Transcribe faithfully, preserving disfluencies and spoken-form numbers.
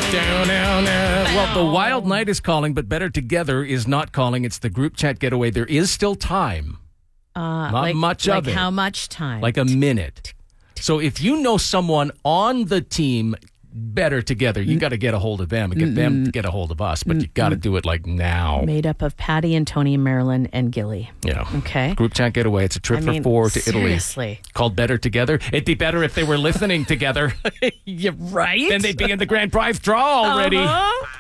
Down, down, down. Well, the Wild Night is calling, but Better Together is not calling. It's the group chat getaway. There is still time. Uh, Not like, much like of it. how much time? Like a minute. So if you know someone on the team Better Together, you got to get a hold of them and get them to get a hold of us. But you got to do it like now. Made up of Patty and Tony and Marilyn and Gilly. Yeah. Okay. Group chat getaway. It's a trip I for mean, four to Italy. seriously. Called Better Together. It'd be better if they were listening together. You're right. Then they'd be in the grand prize draw already. Uh-huh.